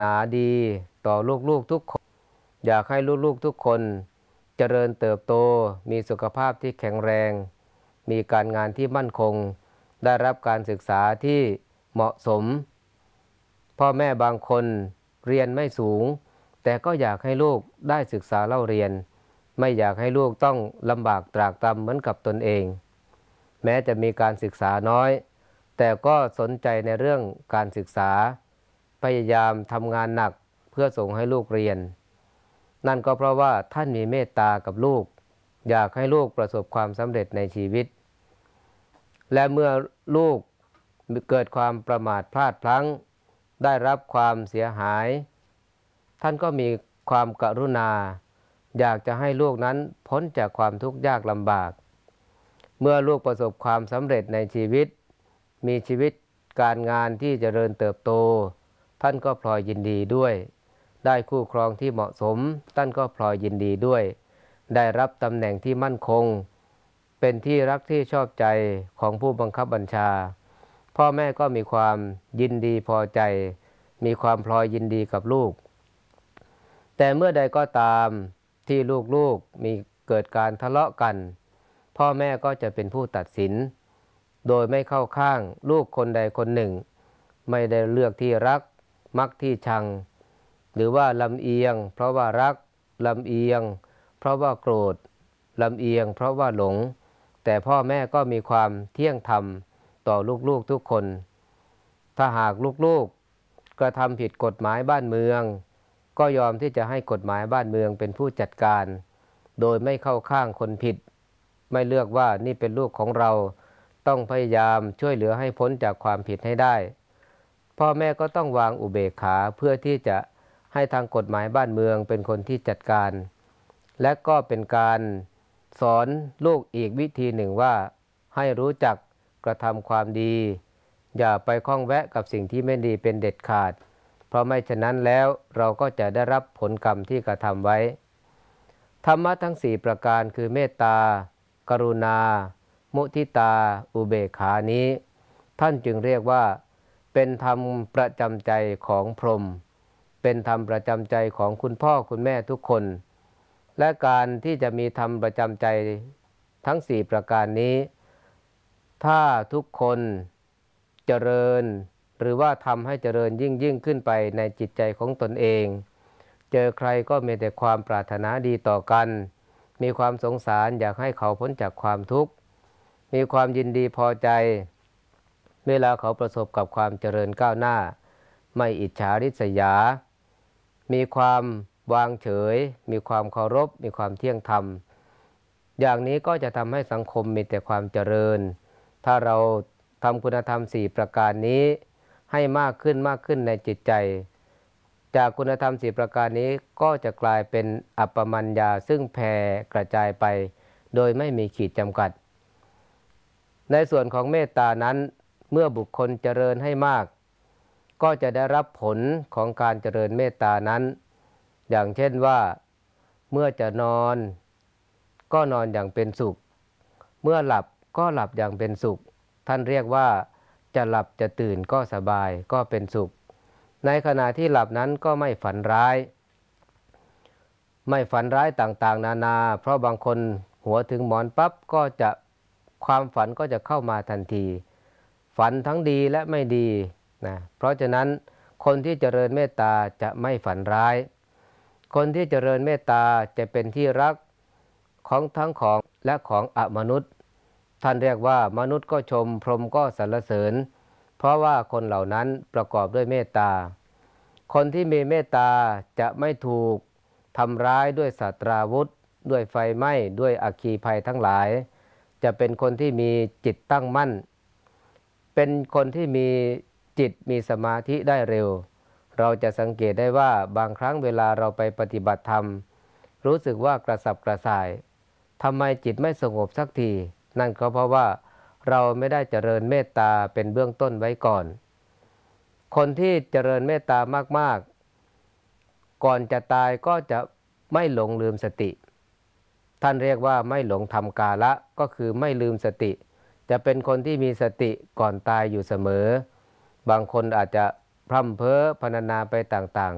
นาดีต่อลูกๆทุกคนอยากให้ลูกๆทุกคนเจริญเติบโตมีสุขภาพที่แข็งแรงมีการงานที่มั่นคงได้รับการศึกษาที่เหมาะสมพ่อแม่บางคนเรียนไม่สูงแต่ก็อยากให้ลูกได้ศึกษาเล่าเรียนไม่อยากให้ลูกต้องลำบากตรากตรำเหมือนกับตนเองแม้จะมีการศึกษาน้อยแต่ก็สนใจในเรื่องการศึกษาพยายามทำงานหนักเพื่อส่งให้ลูกเรียนนั่นก็เพราะว่าท่านมีเมตตากับลูกอยากให้ลูกประสบความสำเร็จในชีวิตและเมื่อลูกเกิดความประมาทพลาดพลั้งได้รับความเสียหายท่านก็มีความกรุณาอยากจะให้ลูกนั้นพ้นจากความทุกข์ยากลำบากเมื่อลูกประสบความสำเร็จในชีวิตมีชีวิตการงานที่เจริญเติบโตท่านก็พลอยยินดีด้วยได้คู่ครองที่เหมาะสมท่านก็พลอยยินดีด้วยได้รับตำแหน่งที่มั่นคงเป็นที่รักที่ชอบใจของผู้บังคับบัญชาพ่อแม่ก็มีความยินดีพอใจมีความพลอยยินดีกับลูกแต่เมื่อใดก็ตามที่ลูกๆมีเกิดการทะเลาะกันพ่อแม่ก็จะเป็นผู้ตัดสินโดยไม่เข้าข้างลูกคนใดคนหนึ่งไม่ได้เลือกที่รักมักที่ชังหรือว่าลำเอียงเพราะว่ารักลำเอียงเพราะว่าโกรธลำเอียงเพราะว่าหลงแต่พ่อแม่ก็มีความเที่ยงธรรมต่อลูกๆทุกคนถ้าหากลูกๆกระทำผิดกฎหมายบ้านเมืองก็ยอมที่จะให้กฎหมายบ้านเมืองเป็นผู้จัดการโดยไม่เข้าข้างคนผิดไม่เลือกว่านี่เป็นลูกของเราต้องพยายามช่วยเหลือให้พ้นจากความผิดให้ได้พ่อแม่ก็ต้องวางอุเบกขาเพื่อที่จะให้ทางกฎหมายบ้านเมืองเป็นคนที่จัดการและก็เป็นการสอนลูกอีกวิธีหนึ่งว่าให้รู้จักกระทำความดีอย่าไปข้องแวะกับสิ่งที่ไม่ดีเป็นเด็ดขาดเพราะไม่ฉะนั้นแล้วเราก็จะได้รับผลกรรมที่กระทำไว้ธรรมะทั้ง4ประการคือเมตตากรุณามุทิตาอุเบกขานี้ท่านจึงเรียกว่าเป็นธรรมประจำใจของพรหมเป็นธรรมประจำใจของคุณพ่อคุณแม่ทุกคนและการที่จะมีธรรมประจำใจทั้ง4ประการนี้ถ้าทุกคนเจริญหรือว่าทำให้เจริญยิ่งขึ้นไปในจิตใจของตนเองเจอใครก็มีแต่ความปรารถนาดีต่อกันมีความสงสารอยากให้เขาพ้นจากความทุกข์มีความยินดีพอใจเวลาเขาประสบกับความเจริญก้าวหน้าไม่อิจฉาริษยามีความวางเฉยมีความเคารพมีความเที่ยงธรรมอย่างนี้ก็จะทำให้สังคมมีแต่ความเจริญถ้าเราทำคุณธรรม4ประการนี้ให้มากขึ้นในจิตใจจากคุณธรรม4ประการนี้ก็จะกลายเป็นอัปปมัญญาซึ่งแผ่กระจายไปโดยไม่มีขีดจำกัดในส่วนของเมตตานั้นเมื่อบุคคลเจริญให้มากก็จะได้รับผลของการเจริญเมตตานั้นอย่างเช่นว่าเมื่อจะนอนก็นอนอย่างเป็นสุขเมื่อหลับก็หลับอย่างเป็นสุขท่านเรียกว่าจะหลับจะตื่นก็สบายก็เป็นสุขในขณะที่หลับนั้นก็ไม่ฝันร้ายต่างๆนานาเพราะบางคนหัวถึงหมอนปั๊บก็จะความฝันก็จะเข้ามาทันทีฝันทั้งดีและไม่ดีนะเพราะฉะนั้นคนที่เจริญเมตตาจะไม่ฝันร้ายคนที่เจริญเมตตาจะเป็นที่รักของทั้งของและของอมนุษย์ท่านเรียกว่ามนุษย์ก็ชมพรหมก็สรรเสริญเพราะว่าคนเหล่านั้นประกอบด้วยเมตตาคนที่มีเมตตาจะไม่ถูกทำร้ายด้วยสัตราวุธด้วยไฟไหม้ด้วยอัคคีภัยทั้งหลายจะเป็นคนที่มีจิตตั้งมั่นเป็นคนที่มีจิตมีสมาธิได้เร็วเราจะสังเกตได้ว่าบางครั้งเวลาเราไปปฏิบัติธรรมรู้สึกว่ากระสับกระส่ายทำไมจิตไม่สงบสักทีนั่นก็เพราะว่าเราไม่ได้เจริญเมตตาเป็นเบื้องต้นไว้ก่อนคนที่เจริญเมตตามากๆก่อนจะตายก็จะไม่หลงลืมสติท่านเรียกว่าไม่หลงทำกาละก็คือไม่ลืมสติจะเป็นคนที่มีสติก่อนตายอยู่เสมอบางคนอาจจะพร่ำเพ้อพรรณนาไปต่าง